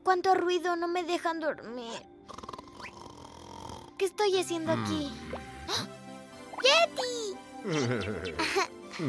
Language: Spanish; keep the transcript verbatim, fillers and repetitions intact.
cuánto ruido, no me dejan dormir. ¿Qué estoy haciendo aquí? ¡Yeti!